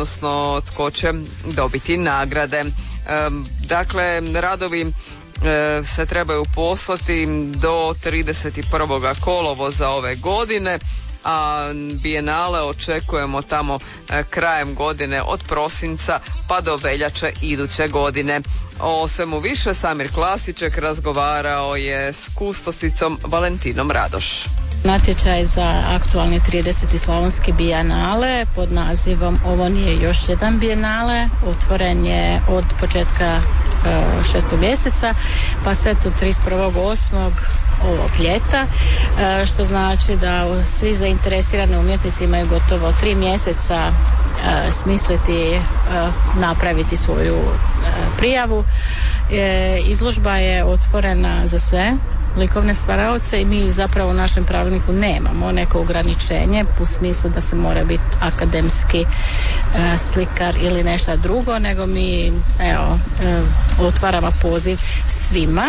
odnosno tko će dobiti nagrade. Dakle, radovi se trebaju poslati do 31. kolovoza ove godine, a bijenale očekujemo tamo krajem godine od prosinca pa do veljače iduće godine. O svemu više Samir Klasiček razgovarao je s kustosicom Valentinom Radoš. Natječaj za aktualni 30. slavonski bijenale pod nazivom Ovo nije još jedan bijenale otvoren je od početka 6. mjeseca pa sve do 31.8. ovog ljeta, što znači da svi zainteresirani umjetnici imaju gotovo 3 mjeseca smisliti, napraviti svoju prijavu. Izložba je otvorena za sve likovne stvaraoce i mi zapravo u našem pravilniku nemamo neko ograničenje u smislu da se mora biti akademski slikar ili nešto drugo, nego mi otvaramo poziv svima.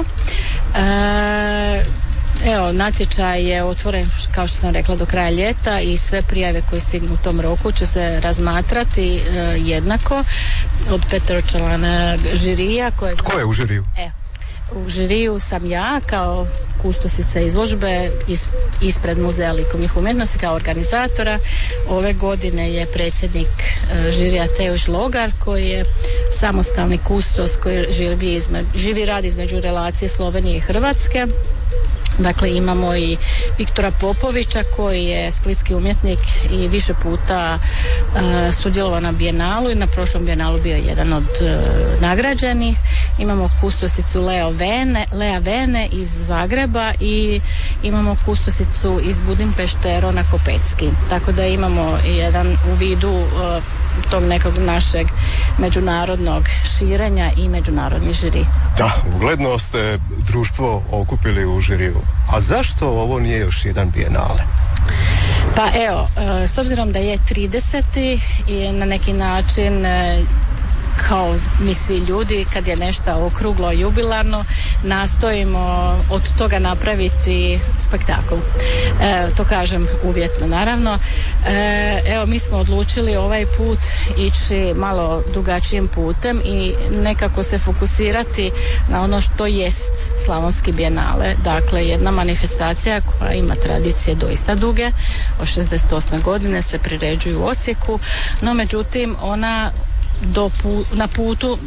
Natječaj je otvoren, kao što sam rekla, do kraja ljeta i sve prijave koje stignu u tom roku će se razmatrati jednako od peteročlana žirija. Ko je u žiriju? U žiriju sam ja kao kustosica izložbe ispred Muzeja likovnih umjetnosti kao organizatora. Ove godine je predsjednik žirija Teuš Logar koji je samostalni kustos koji živi rad između relacije Slovenije i Hrvatske. Dakle, imamo i Viktora Popovića koji je splitski umjetnik i više puta sudjelovao na bijenalu i na prošlom bijenalu bio jedan od nagrađenih. Imamo kustosicu Lea Vene iz Zagreba i imamo kustosicu iz Budimpešte Rona Kopecki. Tako da imamo jedan u vidu tog nekog našeg međunarodnog širenja i međunarodni žiri. Da, ugledno ste društvo okupili u žiriju. A zašto ovo nije još jedan bijenale? Pa evo, s obzirom da je 30. i na neki način kao mi svi ljudi kad je nešto okruglo jubilarno nastojimo od toga napraviti spektakl. To kažem uvjetno naravno. Evo mi smo odlučili ovaj put ići malo drugačijim putem i nekako se fokusirati na ono što jest Slavonski bijenale. Dakle, jedna manifestacija koja ima tradicije doista duge, od 68. godine se priređuju u Osijeku, no međutim ona na putu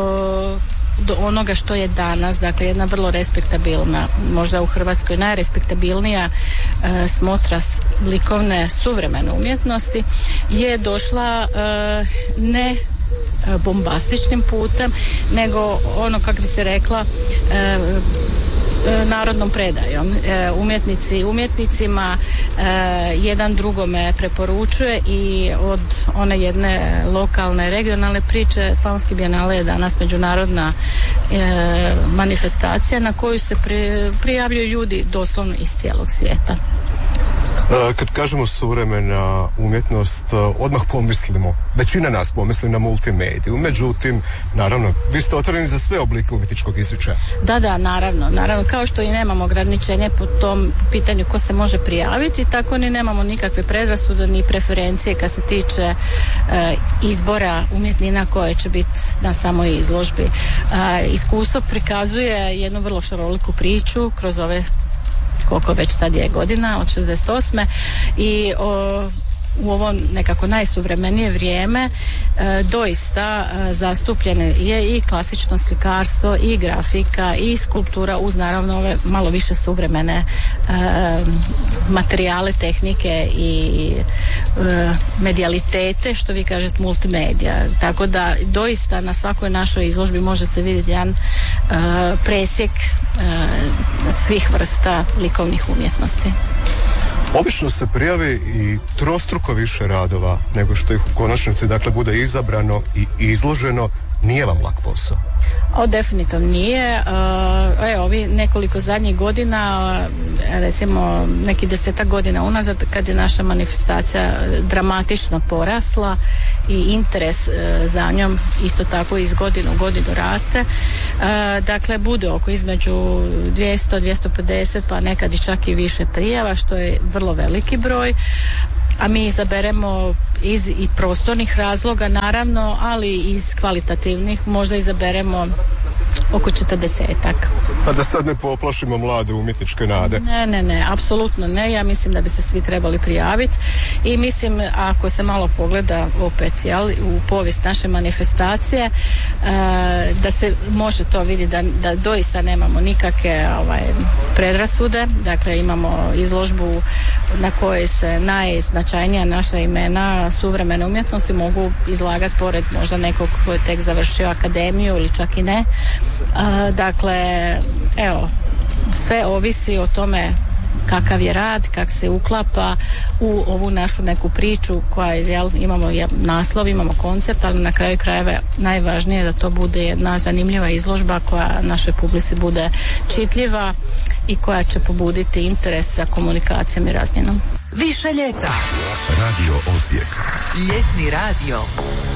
do onoga što je danas, dakle jedna vrlo respektabilna, možda u Hrvatskoj najrespektabilnija smotra likovne suvremene umjetnosti je došla ne bombastičnim putem, nego ono, kako bi se rekla, narodnom predajom. Umjetnicima jedan drugome preporučuje i od one jedne lokalne, regionalne priče Slavonski bijenale je danas međunarodna manifestacija na koju se prijavljuju ljudi doslovno iz cijelog svijeta. Kad kažemo suvremena umjetnost, odmah pomislimo, većina nas pomisli na multimediju, međutim, naravno, vi ste otvoreni za sve oblike umjetničkog izričaja. Da, naravno, kao što i nemamo ograničenje po tom pitanju ko se može prijaviti, tako ni nemamo nikakve predrasude ni preferencije kad se tiče izbora umjetnina koje će biti na samoj izložbi. Iskustvo prikazuje jednu vrlo šaroliku priču kroz ove koliko već sad je godina, od 68. i u ovo nekako najsuvremenije vrijeme doista zastupljene je i klasično slikarstvo i grafika i skulptura uz naravno ove malo više suvremene materijale, tehnike i medijalitete, što vi kažete multimedija. Tako da doista na svakoj našoj izložbi može se vidjeti jedan presjek svih vrsta likovnih umjetnosti. Obično se prijavi i trostruko više radova nego što ih u konačnici bude izabrano i izloženo. Nije vam lak posao? Definitivno nije. Ovi nekoliko zadnjih godina, recimo neki 10 godina unazad, kad je naša manifestacija dramatično porasla i interes za njom isto tako iz godine u godinu raste. Dakle, bude oko između 200-250 pa nekad i čak i više prijava, što je vrlo veliki broj. A mi izaberemo iz i prostornih razloga naravno, ali iz kvalitativnih možda izaberemo oko 40-ak. Pa da sad ne poplašimo mlade umjetničke nade. Ne, apsolutno ne. Ja mislim da bi se svi trebali prijaviti i mislim, ako se malo pogleda opet u povijest naše manifestacije, da se može to vidjeti da doista nemamo nikakve predrasude. Dakle, imamo izložbu na kojoj se najznačajnija naša imena suvremene umjetnosti mogu izlagati pored možda nekog koji je tek završio akademiju ili čak i ne. Dakle, evo, sve ovisi o tome kakav je rad, kak se uklapa u ovu našu neku priču koja je, imamo naslov, imamo koncept, ali na kraju krajeva najvažnije je da to bude jedna zanimljiva izložba koja našoj publici bude čitljiva i koja će pobuditi interes za komunikacijom i razmjenom. Više ljeta. Radio Osijek. Ljetni radio.